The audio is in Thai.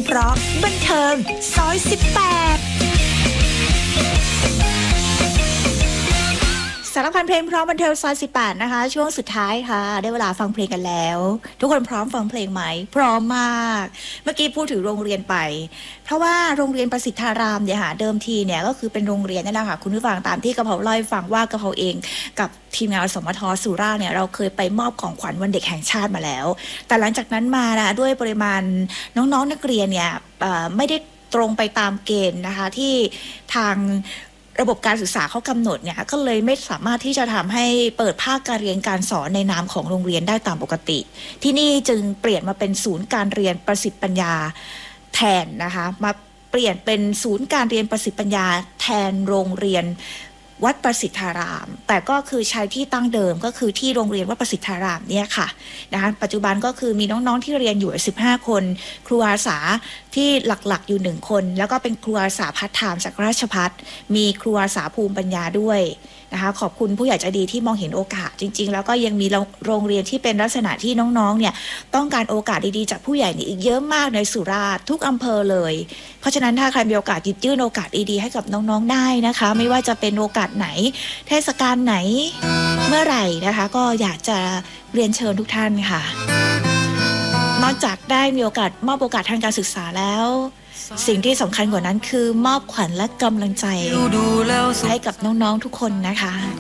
เพราะบันเทิงซอย18สารพันเพลงพร้อมบันเทิงซอย18นะคะช่วงสุดท้ายค่ะได้เวลาฟังเพลงกันแล้วทุกคนพร้อมฟังเพลงไหมพร้อมมากเมื่อกี้พูดถึงโรงเรียนไปเพราะว่าโรงเรียนประสิทธารามเนี่ยค่ะเดิมทีเนี่ยก็คือเป็นโรงเรียนนั่นแหละค่ะคุณผู้ฟังตามที่กระเพราเล่าให้ฟังว่ากระเพราเองกับทีมงานสมทสุราษฎร์เนี่ยเราเคยไปมอบของขวัญวันเด็กแห่งชาติมาแล้วแต่หลังจากนั้นมานะด้วยปริมาณน้องๆนักเรียนเนี่ยไม่ได้ตรงไปตามเกณฑ์นะคะที่ทางระบบการศึกษาเขากำหนดเนี่ยก็เลยไม่สามารถที่จะทำให้เปิดภาคการเรียนการสอนในนามของโรงเรียนได้ตามปกติที่นี่จึงเปลี่ยนมาเป็นศูนย์การเรียนประสิทธิ์ปัญญาแทนนะคะมาเปลี่ยนเป็นศูนย์การเรียนประสิทธิ์ปัญญาแทนโรงเรียนวัดประสิทธารามแต่ก็คือใช้ที่ตั้งเดิมก็คือที่โรงเรียนวัดประสิทธารามเนี่ยค่ะนะคะปัจจุบันก็คือมีน้องๆที่เรียนอยู่15คนครูอาสาที่หลักๆอยู่1คนแล้วก็เป็นครูอาสาพาร์ทไทม์จากราชภัฏมีครูอาสาภูมิปัญญาด้วยนะคะขอบคุณผู้ใหญ่ใจดีที่มองเห็นโอกาสจริงๆแล้วก็ยังมีโรงเรียนที่เป็นลักษณะที่น้องๆเนี่ยต้องการโอกาสดีๆจากผู้ใหญ่นี่อีกเยอะมากในสุราษฎร์ทุกอำเภอเลยเพราะฉะนั้นถ้าใครมีโอกาสหยิบยื่นโอกาสดีๆให้กับน้องๆได้นะคะไม่ว่าจะเป็นโอกาสไหนเทศกาลไหนเมื่อไหร่นะคะก็อยากจะเรียนเชิญทุกท่านค่ะนอกจากได้มีโอกาสมอบโอกาสทางการศึกษาแล้วสิ่งที่สำคัญกว่านั้นคือมอบขวัญและกำลังใจให้กับน้องๆทุกคนนะคะ